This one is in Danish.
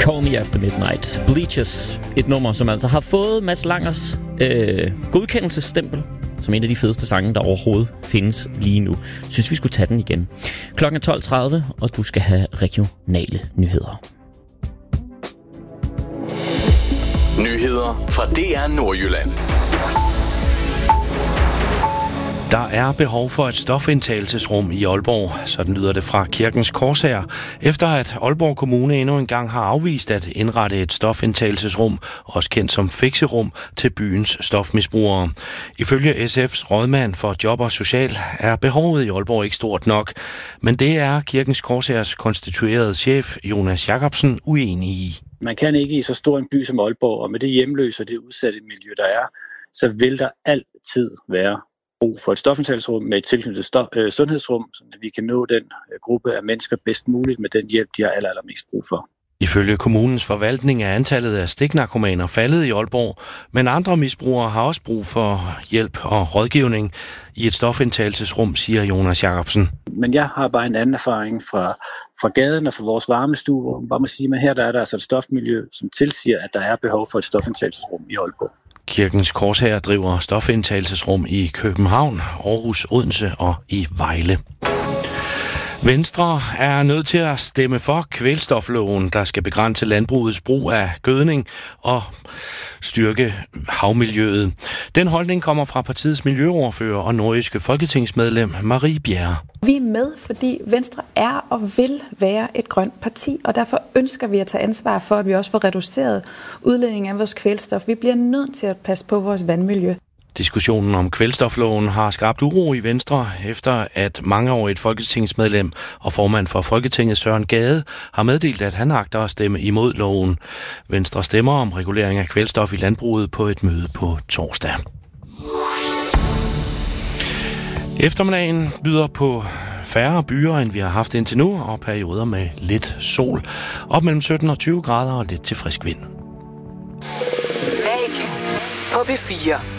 Call Me After Midnight. Bleachers, et nummer, som altså har fået Mads Langers godkendelsesstempel som en af de fedeste sange, der overhovedet findes lige nu. Synes vi skulle tage den igen. Klokken er 12.30, og du skal have regionale nyheder. Nyheder fra DR Nordjylland. Der er behov for et stofindtagelsesrum i Aalborg, sådan lyder det fra Kirkens Korshær, efter at Aalborg Kommune endnu engang har afvist at indrette et stofindtagelsesrum, også kendt som fikserum, til byens stofmisbrugere. Ifølge SF's rådmand for Job og Social er behovet i Aalborg ikke stort nok, men det er Kirkens Korshærs konstituerede chef Jonas Jacobsen uenig i. Man kan ikke i så stor en by som Aalborg, og med det hjemløse og det udsatte miljø, der er, så vil der altid være brug for et stofindtagelsesrum med et tilknyttet sundhedsrum, så vi kan nå den gruppe af mennesker bedst muligt med den hjælp, de har allermest brug for. Ifølge kommunens forvaltning er antallet af stiknarkomaner faldet i Aalborg, men andre misbrugere har også brug for hjælp og rådgivning i et stofindtagelsesrum, siger Jonas Jacobsen. Men jeg har bare en anden erfaring fra gaden og fra vores varmestue, hvor man bare må sige, at her der er der altså et stofmiljø, som tilsiger, at der er behov for et stofindtagelsesrum i Aalborg. Kirkens Korshær driver stofindtagelsesrum i København, Aarhus, Odense og i Vejle. Venstre er nødt til at stemme for kvælstofloven, der skal begrænse landbrugets brug af gødning og styrke havmiljøet. Den holdning kommer fra partiets miljøordfører og nordjyske folketingsmedlem Marie Bjerre. Vi er med, fordi Venstre er og vil være et grønt parti, og derfor ønsker vi at tage ansvar for, at vi også får reduceret udledningen af vores kvælstof. Vi bliver nødt til at passe på vores vandmiljø. Diskussionen om kvælstofloven har skabt uro i Venstre, efter at mangeårigt folketingsmedlem og formand for Folketinget Søren Gade har meddelt, at han agter at stemme imod loven. Venstre stemmer om regulering af kvælstof i landbruget på et møde på torsdag. Eftermiddagen byder på færre byer, end vi har haft indtil nu, og perioder med lidt sol. Op mellem 17 og 20 grader og lidt til frisk vind. Magisk på B4.